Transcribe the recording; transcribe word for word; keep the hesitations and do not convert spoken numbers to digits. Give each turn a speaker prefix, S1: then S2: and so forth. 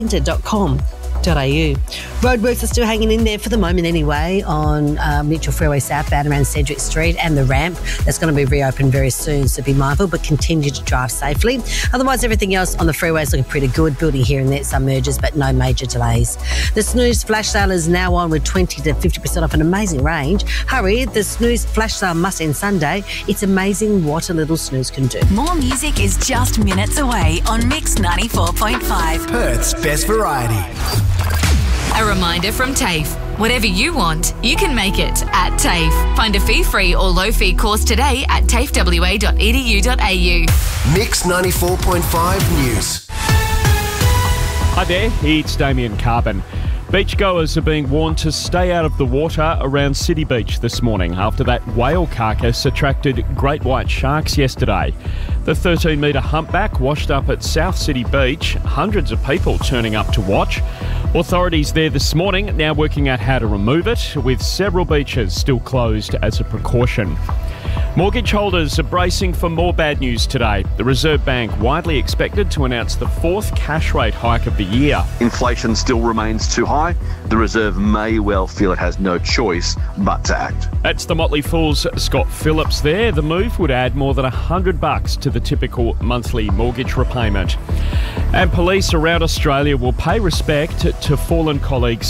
S1: dot com dot a u. Roadworks are still hanging in there for the moment anyway on uh, Mitchell Freeway southbound around Cedric Street and the ramp. That's going to be reopened very soon, so be mindful, but continue to drive safely. Otherwise, everything else on the freeway is looking pretty good. Building here and there some mergers, but no major delays. The Snooze Flash Sale is now on with twenty to fifty percent off an amazing range. Hurry, the Snooze Flash Sale must end Sunday. It's amazing what a little snooze can do.
S2: More music is just minutes away on Mix ninety-four point five.
S3: Perth's best variety.
S4: A reminder from TAFE. Whatever you want, you can make it at TAFE. Find a fee-free or low-fee course today at tafe w a dot e d u dot a u.
S3: Mix ninety-four point five News.
S5: Hi there, it's Damien Carbon. Beachgoers are being warned to stay out of the water around City Beach this morning after that whale carcass attracted great white sharks yesterday. The thirteen metre humpback washed up at South City Beach, hundreds of people turning up to watch. Authorities there this morning now working out how to remove it, with several beaches still closed as a precaution. Mortgage holders are bracing for more bad news today. The Reserve Bank widely expected to announce the fourth cash rate hike of the year.
S6: Inflation still remains too high. The Reserve may well feel it has no choice but to act.
S5: That's the Motley Fool's Scott Phillips there. The move would add more than one hundred bucks to the typical monthly mortgage repayment. And police around Australia will pay respect to fallen colleagues